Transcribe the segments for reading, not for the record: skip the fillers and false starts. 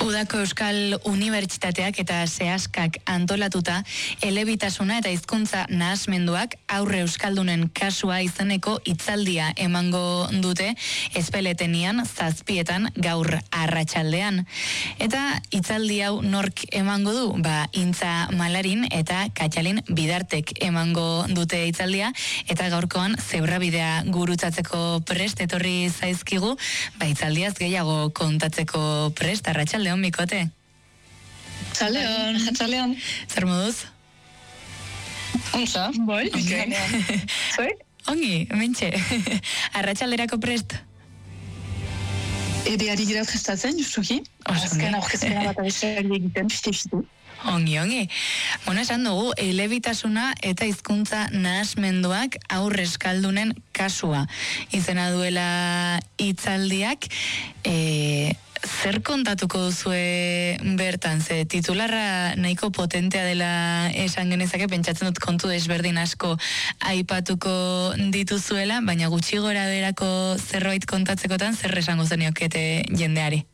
Udako Euskal Unibertsitateak eta Seaskak antolatuta elebitasuna eta hizkuntza nahasmenduak aurre euskaldunen kasua izeneko hitzaldia emango dute Ezpeletenian 7:00 gaur arratsaldean. Eta hitzaldi hau nork emango du? Intza Malarin eta Katxalin Bidartek emango dute hitzaldia eta gaurkoan zebrabidea gurutzatzeko prest etorri zaizkigu, hitzaldiaz gehiago kontatzeko prest. Arratsaldeon, Mikote. Arratsaldeon. Zer moduz? Ontsa, bai. Ongi, mentxe. Arratsalderako prest? Ari gira prestatzen, justuki. Azken aurkezpena bat abesteari egiten, piste. Ongi. Esan dugu, elebitasuna eta hizkuntza nahasmenduak aurre eskaldunen kasua izena duela hitzaldiak. Zer kontatuko duzue bertan? Ze titularra nahiko potentea dela esan genezake, pentsatzen dut kontu desberdin asko aipatuko dituzuela, baina gutxi gora berako zerbait kontatzekotan zer esango zeniokete jendeari?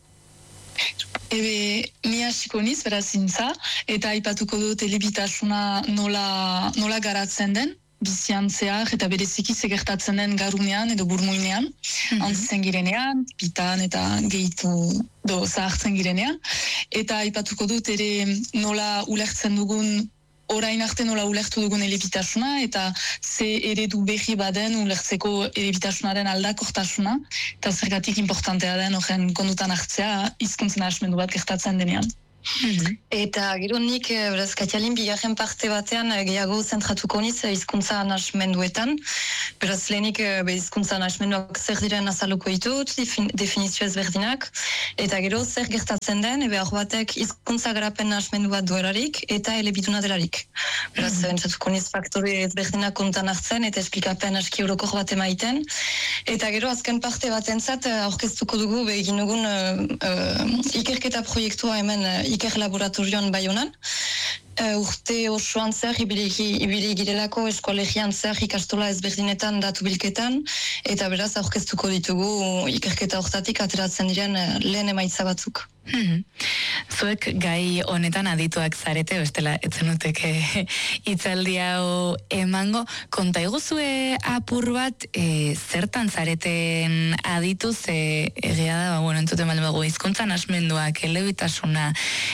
Ni hasiko niz, beraz Intza, eta aipatuko dut elebitasuna nola garatzen den, bizian zehar eta bereziki gertatzen den garunean edo burmuinean, antzitzen girenean, pitan eta gehitu zahartzen girenean, eta aipatuko dut ere nola ulertzen dugun, orain arte nola ulertu dugun elebitasuna, eta ze eredu berri baden ulertzeko elebitasunaren aldakortasuna, eta zergatik importantea den horren kondutan hartzea hizkuntza nahasmendu bat gertatzen denean. Eta gero nik, beraz, Katxalin bigarren parte batean gehiago zentratuko niz hizkuntza nahasmenduetan. Beraz, lehenik hizkuntza nahasmenduak zer diren azaluko ditut, definizio ezberdinak, eta gero zer gertatzen den, hor batek hizkuntza garapen nahasmendu bat duelarik eta elebiduna delarik. Beraz, zentratuko niz faktore ezberdinak kontan hartzen eta esplikapen aski orokor bat emaiten. Eta gero azken parte batentzat aurkeztuko dugu egin dugun ikerketa proiektua hemen Iker Laboratorioan Baionan. Urte osoan zer ibili girelako eskolegian zer ikastola ezberdinetan datu bilketan, eta beraz aurkeztuko ditugu ikerketa hortatik ateratzen diren lehen emaitza batzuk. Zuek gai honetan adituak zarete, bestela etzenuteke hitzaldi hau emango. Konta iguzue apur bat, zertan zareten aditu, ze egia da, entzuten balde bago, hizkuntza nahasmenduak, elebitasuna,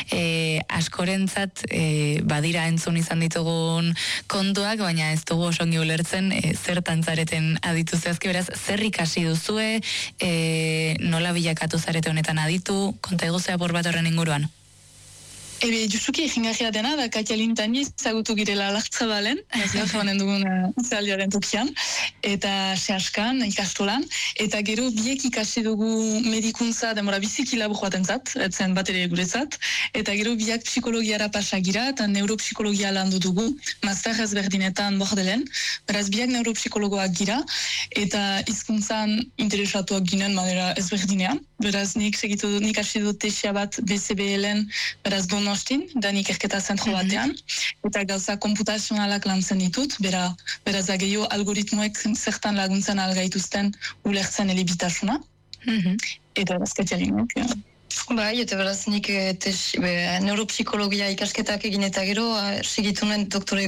askorentzat badira entzun izan ditugun kontuak, baina ez dugu osongi ulertzen zertan zareten aditu. Zehazki beraz, zer ikasi duzue, nola bilakatu zarete honetan aditu, konta iguzue apur bat horren inguruan? Justuki egingarria dena, da Katxalin tani zagutu girela Lartzabalen, joanen dugun zaldiaren tokian, eta Seaskan, ikastolan, eta gero biek ikasi dugu medikuntza demora biziki labur batentzat, etzen bat ere guretzat, eta gero biak psikologiara pasagira, eta neuropsikologia landu dugu, master ezberdinetan bordelen, beraz biak neuropsikologoak gira, eta hizkuntzan interesatuak ginen manera ezberdinean, beraz nik hasi dut tesia bat BCBL-en, beraz Donostin, da ikerketa zentro batean, eta gauza komputazionalak lantzen ditut, beraz gehiago algoritmoek zertan laguntzen algaituzten ulertzen elebitasuna, eta beraz Katxalinek. Bai, eta beraz nik neuropsikologia ikasketak egin eta gero segitu nuen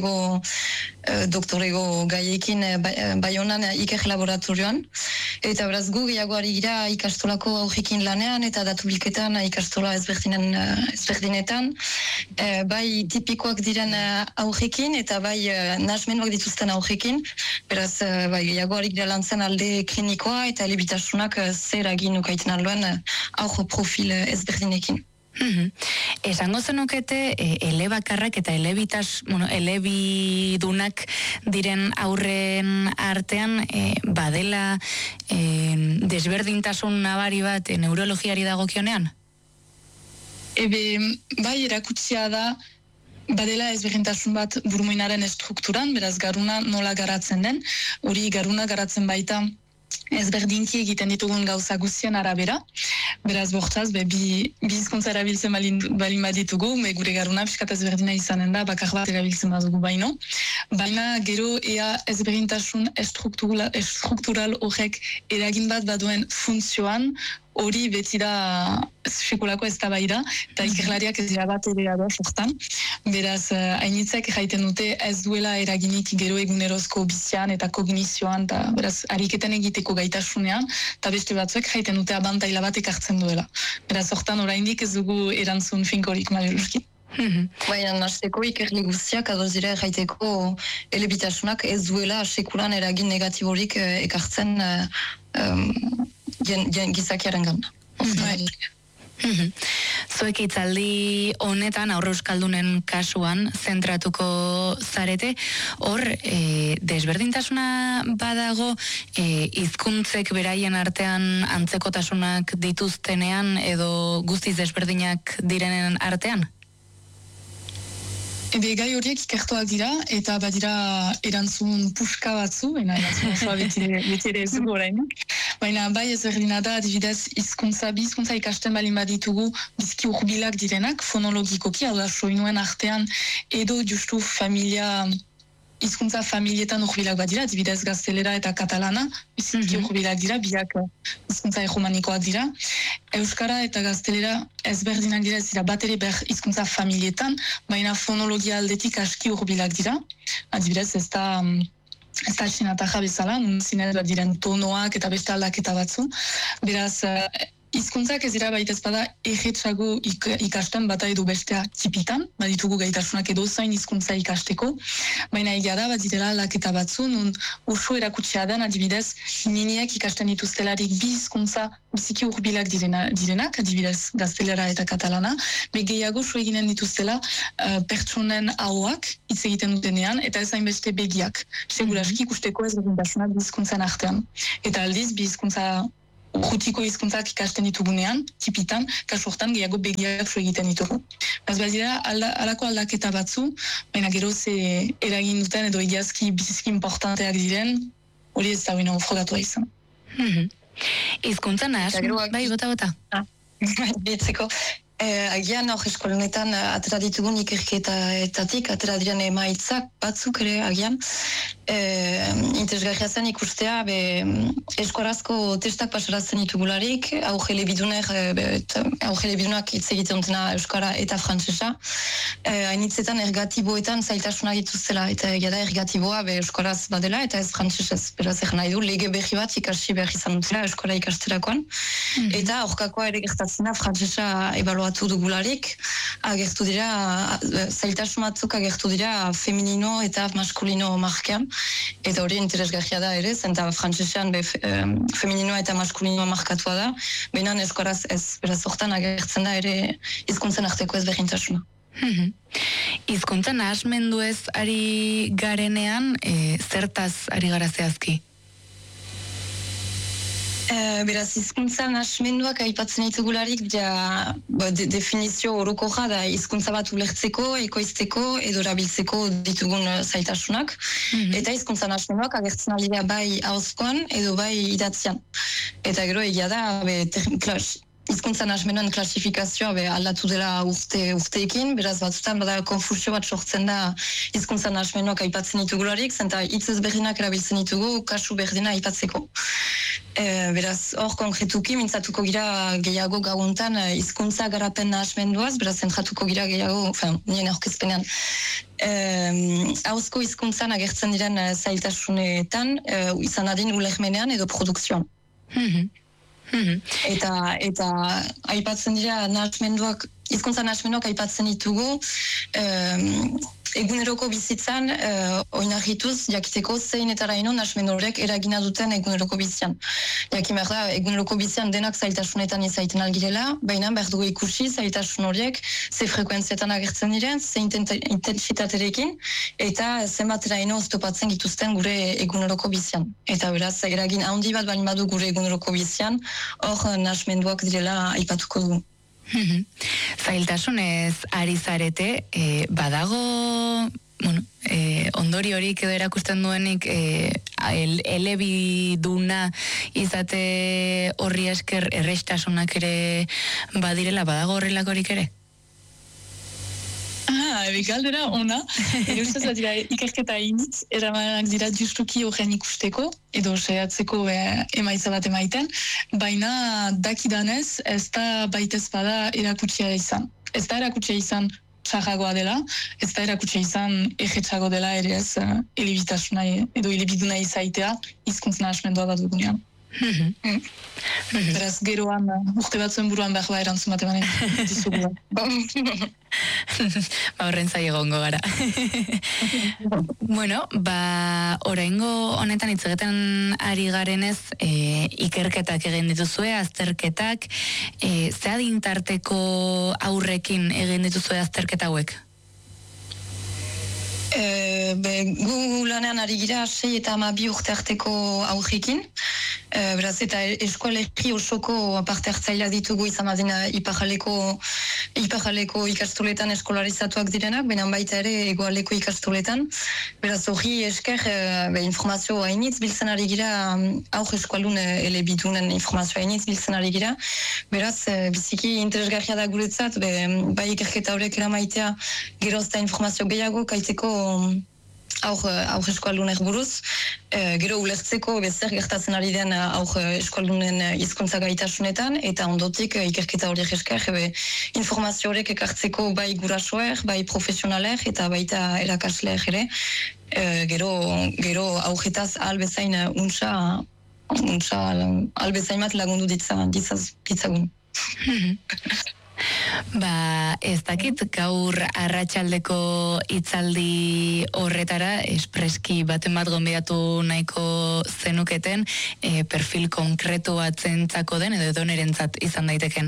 doktorego gaiekin Baionan Iker Laboratorioan, eta beraz gu gehiago ari gira ikastolako aurrekin lanean eta datu bilketan ikastola ezberdinetan, bai tipikoak diren aurrekin eta bai nahasmenduak dituzten aurrekin, beraz gehiago ari gira lantzen alde klinikoa eta elebitasunak zer agin ukaiten alduen aurro profil ezberdinekin. Esango zenukete elebakarrak eta elebidunak diren aurren artean badela desberdintasun nabari bat neurologiari dagokionean? Bai, erakutsia da badela ezberdintasun bat burmuinaren estrukturan, beraz garuna nola garatzen den, hori garuna garatzen baita ezberdinki egiten ditugun gauza guztien arabera. Beraz, bortzaz, bi hizkuntza erabiltzen balin baditugu, gure garuna piskat ezberdina izanen da, bakar bat erabiltzen badugu baino. Baina gero ea ezberdintasun estruktural horrek eragin bat baduen funtzioan, hori beti da sekulako eztabaida, eta ikerlariak ez dira bat ere ados hortan. Beraz, hainitzek jaiten dute ez duela eraginik gero egunerozko bizian eta kognizioan, eta beraz, ariketen egiteko gaitasunean, eta beste batzuek jaiten dute abantaila bat ekartzen duela. Beraz, hortan oraindik ez dugu erantzun finkorik maluruzki. Baina nasteko ikerli guztiak adoz dira jaiteko elebitasunak ez duela sekulan eragin negatiborik ekartzen gizakiaren gana. Zuek hitzaldi honetan aurre euskaldunen kasuan zentratuko zarete, hor desberdintasuna badago hizkuntzek beraien artean antzekotasunak dituztenean edo guztiz desberdinak direnen artean? Gai horiek ikertuak dira, eta badira erantzun puska batzu, baina erantzun osoa beti ere ez dugu orainik. Baina bai ezberdina da, adibidez, hizkuntza ikasten balin baditugu bizki urbilak direnak, fonologikoki, hau da soinuen artean, edo justu hizkuntza familietan urbilak badira, adibidez gaztelera eta katalana, bizki urbilak dira, biak hizkuntza hegemonikoak dira. Euskara eta gaztelera ezberdinak dira, ez dira bat ere hizkuntza familietan, baina fonologia aldetik aski urbilak dira. Adibidez, ez da txinataja bezala, zinez bat diren tonoak eta beste aldaketa batzu. Beraz, hizkuntzak ez dira baita ezpada erretxago ikasten bata edo bestea tipitan, baditugu gaitasunak edo zain hizkuntza ikasteko, baina egia da, badirela aldaketa batzu, nun oso erakutsia den, adibidez, niniek ikasten dituztelarik bi hizkuntza biziki urbilak direnak, adibidez, gaztelera eta katalana, gehiago so eginen dituztela pertsonen ahoak hitz egiten dutenean, eta ez hainbeste begiak, seguraski ikusteko ez berdintasunak bi hizkuntzen artean. Eta aldiz, bi hizkuntza urrutiko hizkuntzak ikasten ditugunean, tipitan, kasu hortan gehiago begiak so egiten ditugu. Ez badira, alako aldaketa batzu, baina gero ze eragin duten edo egiazki biziki importanteak diren, hori ez da huina frogatu izan. Hizkuntza nahaz, bai, bota. Bitzeko. Agian hor eskolonetan atera ditugun ikerketaetatik, atera diren emaitzak batzuk ere agian. Interesgarria zen ikustea, eskorazko testak pasarazten ditugularik, aurrelebidunak hitz egiten dutena euskara eta frantsesa. Hainitzetan ergatiboetan zailtasunak dituztela, eta egia da ergatiboa euskaraz badela eta ez frantsesez. Beraz egin nahi du, lege berri bat ikasi behar izan dutela euskara ikasterakoan. Eta aurkakoa ere gertatzen da frantsesa ebaluatu dugularik, agertu dira, zailtasun batzuk agertu dira feminino eta maskulino markean, eta hori interesgarria da ere, zenta frantsesean femininoa eta maskulinoa markatua da, baina euskaraz ez, beraz hortan agertzen da ere hizkuntzen arteko ez berdintasuna. Hizkuntza nahasmenduez ari garenean, zertaz ari gara zehazki? Beraz, hizkuntza nahasmenduak aipatzen ditugularik definizio orokorra da hizkuntza bat ulertzeko, ekoizteko edo erabiltzeko ditugun zailtasunak. Eta hizkuntza nahasmenduak agertzen aldira bai ahozkoan edo bai idatzian. Eta gero egia da, hizkuntza nahasmenduen klasifikazioa aldatu dela urteekin, beraz batzutan bada konfusio bat sortzen da hizkuntza nahasmenduak aipatzen ditugularik, zenta hitz ezberdinak erabiltzen ditugu kasu berdina aipatzeko. Beraz, hor konkretuki mintzatuko gira gehiago gauuntan hizkuntza garapen nahasmenduaz, beraz zentratuko gira gehiago, nien aurkezpenean, ahozko hizkuntzan agertzen diren zailtasunetan, izan adin ulermenean edo produkzioan. Eta aipatzen dira nahasmenduak, hizkuntza nahasmenduak aipatzen ditugu, eguneroko bizitzan oinarrituz jakiteko zein eta raino nahasmendu horiek eragina duten eguneroko bizitzan. Jakin behar da, eguneroko bizitzan denak zailtasunetan izaiten algirela, baina behar dugu ikusi zailtasun horiek ze frekuentzietan agertzen diren, ze intensitaterekin, eta zenbat raino oztopatzen gituzten gure eguneroko bizitzan. Eta beraz, eragin handi bat balin badu gure eguneroko bizitzan, hor nahasmenduak direla aipatuko dugu. Zailtasunez ari zarete, badago ondori horik edo erakusten duenik elebiduna izate horri esker errestasunak ere badirela, badago horrelakorik ere? Galdera ona, ustez bat dira ikerketa initz, eramanak dira justuki horren ikusteko, edo saiatzeko emaitza bat emaiten, baina dakidanez ez da baitez bada erakutsia izan. Ez da erakutsia izan txarragoa dela, ez da erakutsia izan egetxago dela ere ez elebitasuna edo elebiduna izaitea hizkuntz nahasmendua bat dugunean. Beraz, geroan, urte batzuen buruan behar erantzun bat emanen dizugu. Horren zai egongo gara. Bueno, oraingo honetan hitz egiten ari garenez, ikerketak egin dituzue, azterketak, ze adintarteko aurrekin egin dituzue azterketa hauek? Gu lanean ari gira 6 eta 12 urte arteko aurrekin. Beraz, eta eskualerri osoko parte hartzailea ditugu izan badina iparraleko ikastoletan eskolarizatuak direnak, baina baita ere hegoaldeko ikastoletan. Beraz, hori esker informazio hainitz biltzen ari gira, aur eskualun elebidunen informazio hainitz biltzen ari gira. Beraz, biziki interesgarria da guretzat, bai ikerketa horiek eramaitea gerozta informazio gehiago kaiteko aur eskualunek buruz, gero ulertzeko zer gertatzen ari den aur eskualunen hizkuntza gaitasunetan, eta ondotik ikerketa horiek esker informazio horiek ekartzeko bai gurasoer, bai profesionaler, eta baita erakasleer ere, gero aurretaz albezain albezain bat lagundu ditzagun. Ez dakit gaur arratsaldeko hitzaldi horretara espreski baten bat gonbidatu nahiko zenuketen perfil konkretu batzentzako den edo edonerentzat izan daiteken?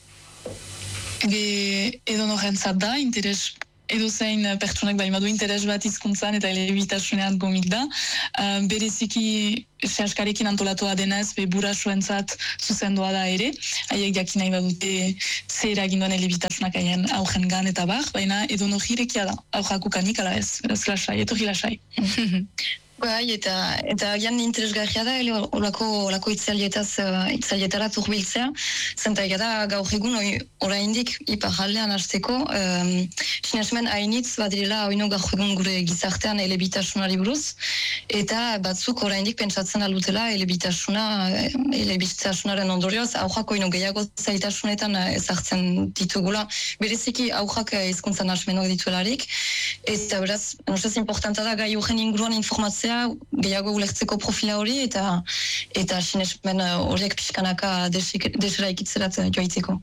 Edonorentzat da, interes edozein pertsonek badu interes bat hizkuntzan eta elebitasunean gomik da. Bereziki sehaskarekin antolatua denez, burasoentzat zuzendua da ere. Haiek jakin nahi badute zer egin duen elebitasunak haien aurren gan eta bar, baina edono jirekia da. Aurrak ukanik ala ez, beraz lasai, etorri lasai. Bai, eta gian interesgarria da, olako itzalietara turbiltzea, zenta egada gaur egun oraindik iparraldean hasteko, sinesmen hainitz badirela oino gaur egun gure gizartean elebitasunari buruz, eta batzuk oraindik pentsatzen aldutela elebitasunaren ondorioz, aurrak oino gehiago zaitasunetan ezartzen ditugula, bereziki aurrak hizkuntzan nahasmenok dituelarik, eta beraz, ustez importanta da gai horren inguruan informatzea gehiago ulertzeko profila hori eta sinesmen horiek pixkanaka desera ikitzerat joaitzeko.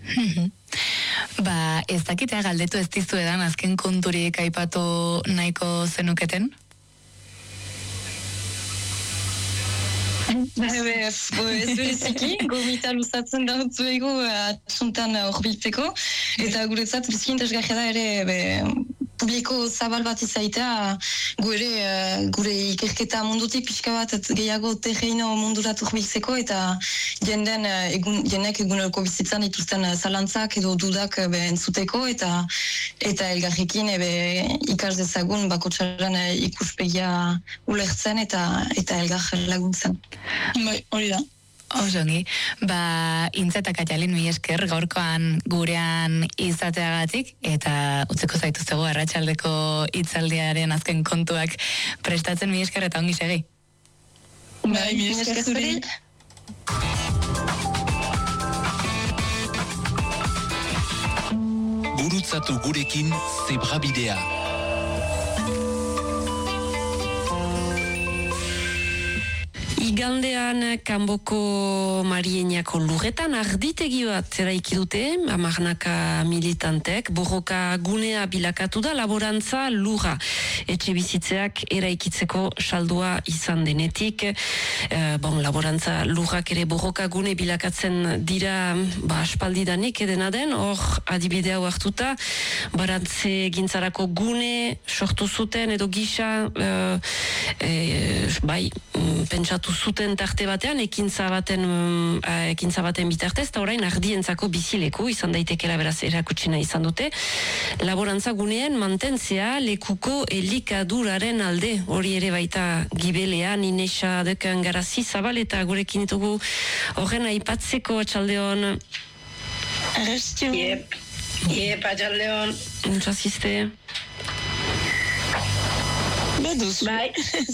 Ez dakitea galdetu ez dizuedan azken konturik aipatu nahiko zenuketen? Ez bereziki, gomita luzatzen da zuegu atxuntan horbiltzeko, eta guretzat bizki interesgarria da ere publiko zabal bat izaitea, gure ikerketa mundutik pixka bat gehiago terreino munduratu urbiltzeko, eta jendeek eguneroko bizitzan dituzten zalantzak edo dudak entzuteko, eta elgarrekin ikas dezagun bakotsaren ikuspegia ulertzen eta elgar laguntzen. Bai, hori da. Osongi, Intza eta Katalin mi esker gaurkoan gurean izateagatik, eta utzeko zaituztego arratsaldeko hitzaldiaren azken kontuak prestatzen mi esker eta ongi segi. Bai, mi esker zuri. Gurutzatu gurekin Zebrabidea. Igandean Kanboko Marieniako lurretan arditegi bat eraiki dute, amarnaka militantek, borroka gunea bilakatu da laborantza lurra. Etxe bizitzeak eraikitzeko saldua izan denetik, laborantza lurrak ere borroka gune bilakatzen dira aspaldidanik edena den, hor adibidea hartuta, barantze gintzarako gune sortu zuten edo gisa, pentsatu zuten tarte batean, ekintza baten bitartez, eta orain ardientzako bizileku izan daitekela beraz erakutsina izan dute. Laborantza guneen mantentzea lekuko elikaduraren alde, hori ere baita gibelean, Inesa dekan Garazi Zabal, eta gurekin ditugu horren aipatzeko atxaldeon. Arrestio. Patxaldeon. Entzazizte. Baduz. Bai.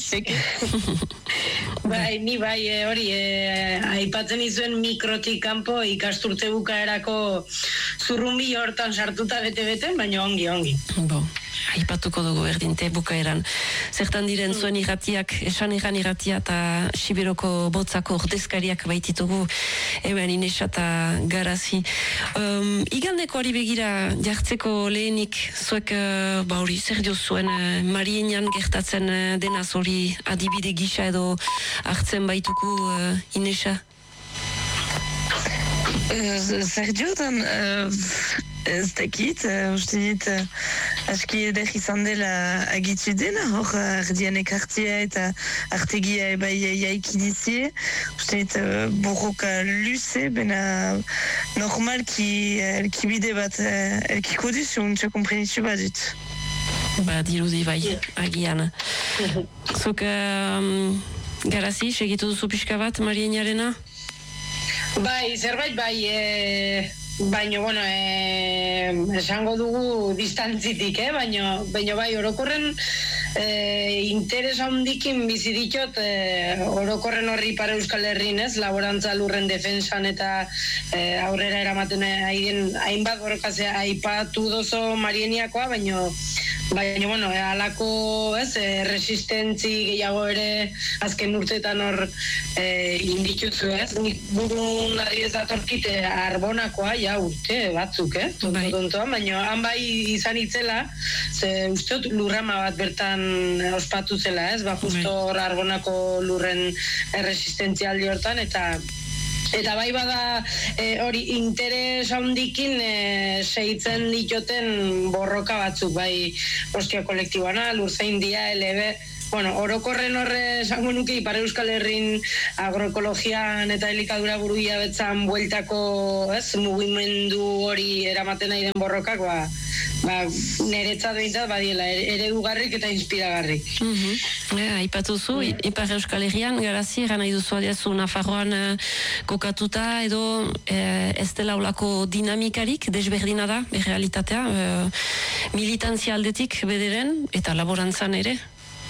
Bai, ni bai, hori, aipatzen izuen mikrotik kanpo ikasturte bukaerako zurrumbi hortan sartuta bete-beten, baina ongi. Bo, aipatuko dugu berdinte bukaeran. Zertan diren zuen irratiak, esan irratia eta Siberoko botzako ordezkariak baititugu, hemen Inesa eta Garazi. Igandeko hori begira jartzeko lehenik, zuek, hori, zer dio zuen, Marienian gertatzen denaz hori adibide gisa edo hartzen baituku Inesa? Zer diotan, ez dakit, uste dit, aski eder izan dela agitu dena, hor ardian ekartzea eta artegia ebai jaikidizie, uste dit, borroka luze, bena normalki elkibide bat elkiko duzu, untsa komprenitu bat dut. Ba, dirudi bai, agian. Zuk, Garazi, segitu duzu pixka bat, Marieniarena? Bai, zerbait bai, baina, bueno, esango dugu distantzitik, baina bai, orokorren interesa handikin bizi ditot orokorren horri Ipar Euskal Herrin, laborantza lurren defensan eta aurrera eramaten hainbat borrokazea aipatu dozo Marieniakoa, baina bueno, alako resistentzi gehiago ere azken urteetan hor inditutzu, nik burun adibidez datorkite Arbonakoa, urte batzuk, tontoan, baina han bai izan itzela, ze usteot lurrama bat bertan ospatu zela, justo hor Arbonako lurren resistentzialdi hortan, eta bai bada hori interes handikin segitzen ditoten borroka batzuk, bai Ostia kolektibana, Lurzaindia, LB, bueno, orokorren horre esango nuke Ipar Euskal Herrin agroekologian eta elikadura buruia betzan bueltako mugimendu hori eramaten nahi den borrokak, niretzat behintzat badiela, eredugarrik eta inspiragarrik. Aipatuzu, Ipar Euskal Herrian, Garazi, eran nahi duzu adiazu Nafarroan kokatuta edo ez dela olako dinamikarik, desberdina da, realitatea, militantzia aldetik bederen eta laborantzan ere?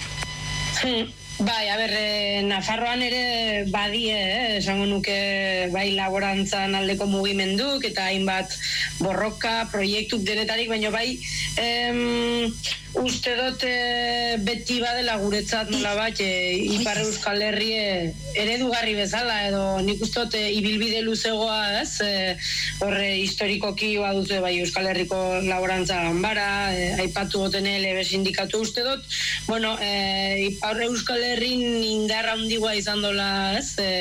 Bai, Nafarroan ere badie, esango nuke bai laborantzan aldeko mugimenduk eta hainbat borroka, proiektuk denetarik, baina bai uste dut beti badela guretzat nola bat Ipar Euskal Herri eredugarri bezala, edo nik uste dut ibilbide luzegoa, horre historikoki baduzu bai Euskal Herriko laborantza ganbara, aipatu goten LB sindikatu uste dut, bueno, Ipar Euskal Herrin indarra handigoa izan dola,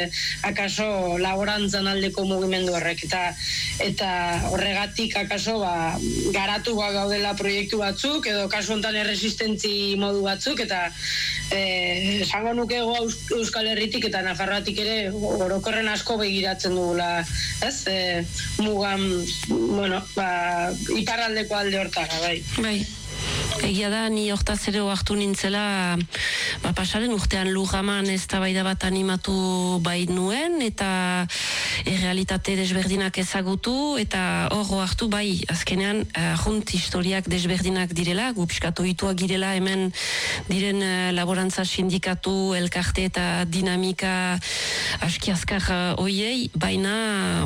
akaso laborantzan aldeko mugimendu horrek, eta horregatik akaso garatuak gaudela proiektu batzuk, edo kasu honetan erresistentzi modu batzuk, eta esango nuke Euskal Herritik eta Nafarroatik ere orokorren asko begiratzen dugula, mugan, bueno, iparraldeko alde hortara, bai. Bai. Egia da, ni hortaz ere oartu nintzela pasaren urtean Lurraman eztabaida bat animatu bait nuen eta errealitate desberdinak ezagutu eta hor oartu bai azkenean junt historiak desberdinak direla, gupskatu ituak girela hemen diren laborantza sindikatu, elkarte eta dinamika aski azkar oiei, baina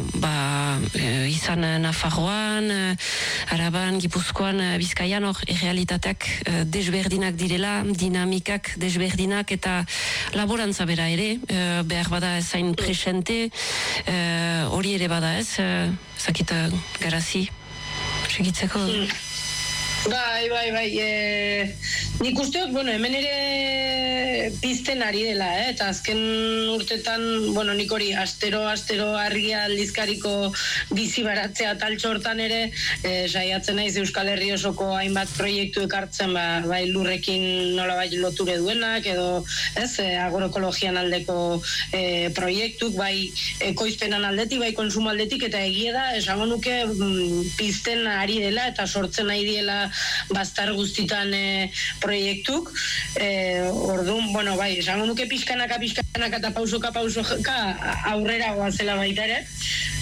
izan Nafarroan, Araban, Gipuzkoan, Bizkaian hor errealitateak desberdinak direla, dinamikak desberdinak eta laborantza bera ere, behar bada ezain presente, hori ere bada ez, zakita Garazi, segitzeko? Bai, nik usteot, bueno, hemen ere pizten ari dela, eta azken urtetan, bueno, nik hori astero argia aldizkariko bizi baratzea taltxo hortan ere, saiatzen naiz Euskal Herri osoko hainbat proiektu ekartzen, bai lurrekin nola bai loture duenak, edo agroekologian aldeko proiektuk, bai ekoizpenan aldetik, bai konsumo aldetik, eta egia da, esango nuke pizten ari dela, eta sortzen nahi diela bastar guztitan proiektuk. Orduan, bueno, bai, esango nuke pixkanaka eta pausoka aurrera goazela baita ere.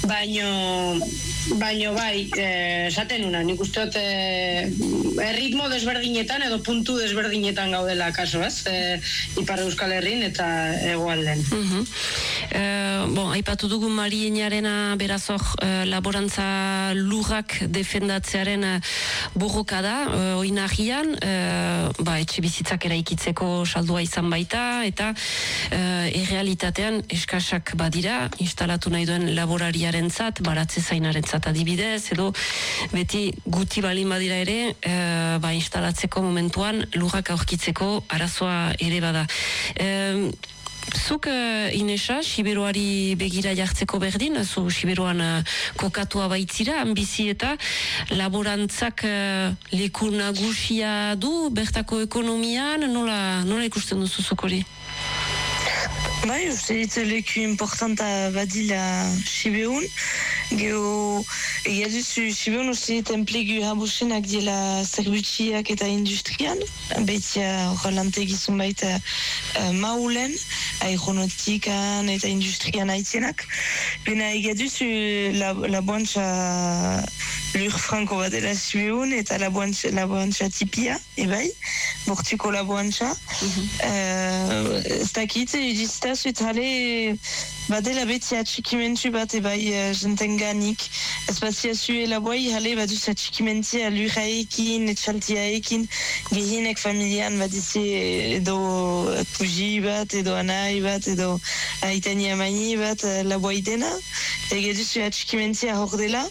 Baino bai, esaten una, nik uste dut erritmo desberdinetan edo puntu desberdinetan gaudela kaso, ez? Ipar Euskal Herrin eta hegoalden. Aipatu dugu Marienarena berazor laborantza lurrak defendatzearen borroka da, oinagian, etxe bizitzak eraikitzeko saldua izan baita, eta errealitatean eskasak badira, instalatu nahi duen laborariaren zat, baratze zainaren zat adibidez, edo beti guti balin badira ere, instalatzeko momentuan lurrak aurkitzeko arazoa ere bada. Zuk, Inesa, Siberuari begira jartzeko berdin, zu Siberuan kokatua baitzira, bizi eta laborantzak leku nagusia du, bertako ekonomian, nola ikusten duzu zuk hori? Bai, uste ditu leku importanta badila Sibeun. Gero, egia duzu Sibeun uste ditu enplegu habusenak diela zerbutxiak eta industrian. Betia horrelantegi baita maulen, aeronautikan eta industrian haitzenak. Bena egia duzu laboantza lur franko badela Sibeun eta laboantza tipia, ebai, bortuko laboantza. Ez dakit, edizitaz etale badela beti atxikimentu bat ebai jentenganik. Ez bazia zue laboai hale baduz atxikimentia luraekin, etxaltiaekin, gehienek familian badize edo puji bat, edo anai bat, edo aitani amaini bat laboai dena. Ege duzu atxikimentia hor dela.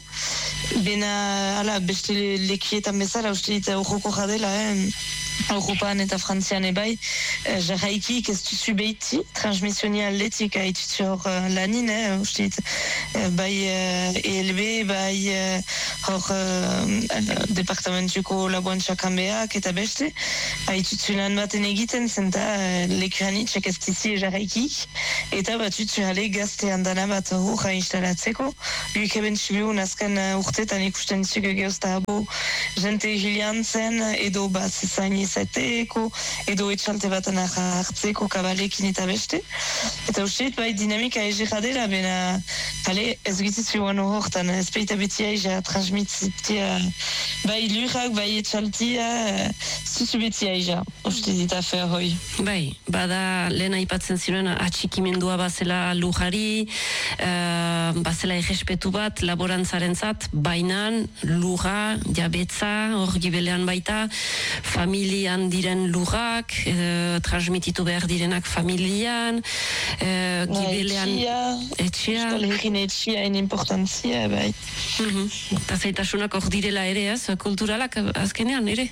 Bena, beste lekietan bezala, uste dit horroko jadela, Europan eta Frantzian ebai, jarraikik ez duzu behiti, transmisionia atletik haitutu hor lanin, uste dit, bai ELB, bai hor departamentuko laboantxak hanbeak eta beste, haitutu lan baten egiten zenta lekuanitxak ez dizi jarraikik, eta batutu jale gazte handana bat hor instalatzeko, luik eben Sibeun azken urtetan ikusten zuke geozta habo jente hilian zen, edo bat zezain izateko, edo etxalte baten hartzeko kabalekin eta beste. Eta usteet, bai dinamika ege jadera, bena, ez gitzizu guan horretan, ez peita beti aija transmititia, bai lurrak, bai etxaltia, zuzu beti aija, usteet dita fer hoi. Bai, bada lehen aipatzen ziren atxikimendua bazela lujari, bazela errespetu bat, laborantzaren zat, bainan, lurra, jabetza, hor gibelean baita, familian diren lurrak, transmititu behar direnak familian, gibelean etxea. Euskal Herrin etxea importantzia, bai. Eta zaitasunak hor direla ere, kulturalak azkenean ere?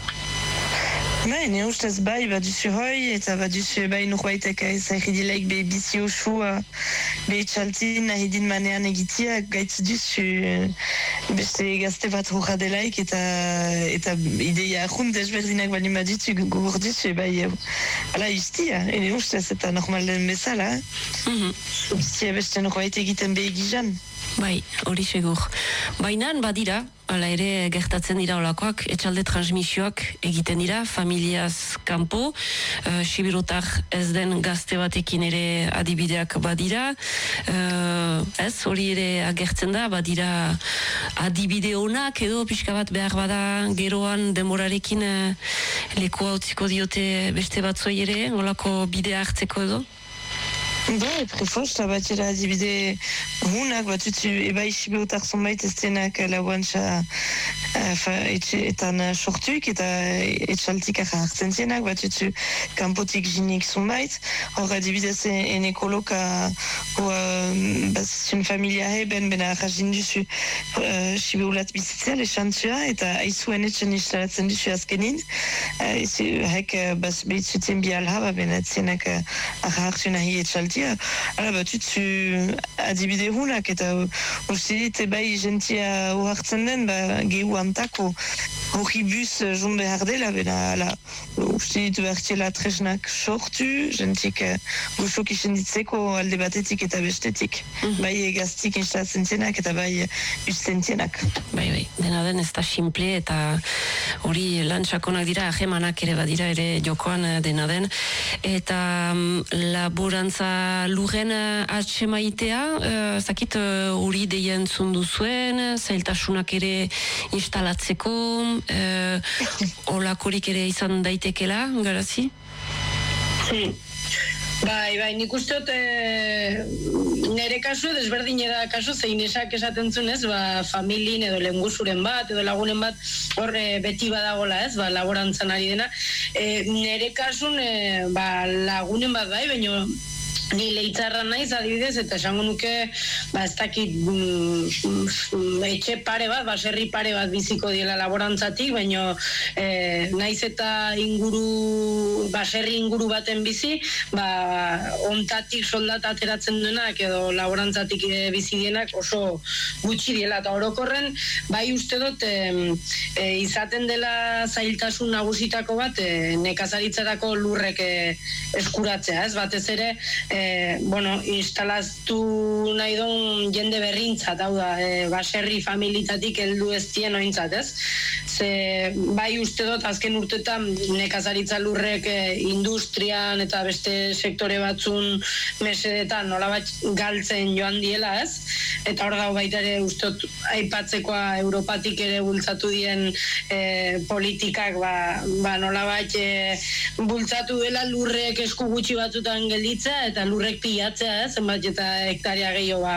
Bai, ne ustez bai, baduzu hoi, eta baduzu bai nurbaitek zahiridileik be bizi osua, be txaltin, nahidin manean egitia, gaitz duzu beste gazte bat horra delaik, eta ideia ahun desberdinak bali baditzu gugur duzu, bai, ala iztia, ene ustez, eta normal den bezala, iztia beste nurbait egiten be egizan. Bai, hori segur. Bainan badira, hala ere gertatzen dira olakoak, etxalde transmisioak egiten dira, familiaz kanpo, Sibirutar ez den gazte batekin ere adibideak badira, ez, hori ere agertzen da, badira adibide honak edo pixka bat behar bada geroan demorarekin lekua utziko diote beste batzoi ere, olako bidea hartzeko edo? Bai, prefosta batera adibide hunak, batutu ebai Sibirutar zonbait ez denak laboantza etxeetan sortuik eta etxaltik hartzen zienak, batutu kanpotik jinik zonbait, hor adibidez eneko loka bazizun familia heben bena arrazin duzu Sibirulat bizitzea lesantzua eta aizuen etxen instalatzen duzu azkenin, hek behitzuten bi alhaba bena zienak arrahartu nahi etxaltik. Hala batutzu adibide hunak eta uste dit bai jentia uhartzen den gehu antako hori bus jun behar dela, bena, uste ditu behar tresnak sortu, jentik goxok isenditzeko alde batetik eta bestetik. Bai gaztik instalatzen zienak eta bai usten zienak. Bai, dena den ez da simple eta hori lantsakonak dira, ahemanak ere badira ere jokoan dena den. Eta laborantza lurren atxemaitea, zakit hori deien zundu zuen, zailtasunak ere instalatzeko, olakorik ere izan daitekela, garazi? Bai, nik uste dut nire kasu, desberdinera kasu, zein esak esaten zunez, familin edo lenguzuren bat, edo lagunen bat, hor beti badagola ez, laborantzan ari dena. Nire kasun lagunen bat bai, baina ni leitzarra naiz adibidez, eta esango nuke ez dakit etxe pare bat, baserri pare bat biziko diela laborantzatik, baina naiz eta baserri inguru baten bizi, ontatik soldata ateratzen duenak edo laborantzatik bizi dienak oso gutxi diela, eta orokorren bai uste dut izaten dela zailtasun nagusitako bat nekazaritzarako lurrek eskuratzea, ez batez ere instalaztu nahi duen jende berrintzat, hau da, baserri familitatik heldu ez dien ointzat, ez? Ze, bai uste dut, azken urtetan nekazaritza lurrek industrian eta beste sektore batzun mesedetan nolabat galtzen joan diela, ez? Eta hor dago baita ere uste dut aipatzekoa Europatik ere bultzatu dien politikak nolabat bultzatu dela lurrek esku gutxi batzutan gelditzea eta lurrek pilatzea, zenbat eta hektaria gehiago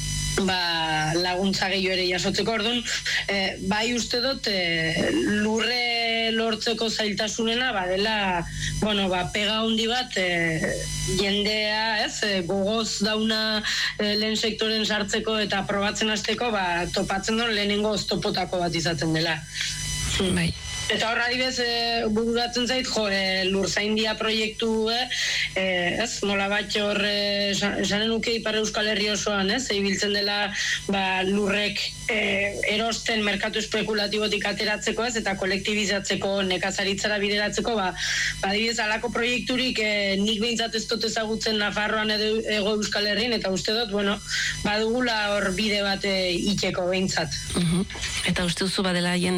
laguntza gehiago ere jasotzeko. Orduan, bai uste dut lurre lortzeko zailtasunena badela, pega handi bat jendea, gogoz dauna lehen sektoren sartzeko eta probatzen hasteko, topatzen duen lehenengo oztopotako bat izaten dela. Bai. Eta horra adibez, bururatzen zait, lurzaindia proiektu, nola bat hor, esanen nuke Ipar Euskal Herri osoan, ibiltzen dela lurrek erosten merkatu espekulatibotik ateratzeko, eta kolektibizatzeko, nekazaritzara bideratzeko, adibidez, alako proiekturik nik behintzat ez dut ezagutzen Nafarroan edo Hego Euskal Herrin, eta uste dut, badugula hor bide bat itxeko behintzat. Eta uste duzu badela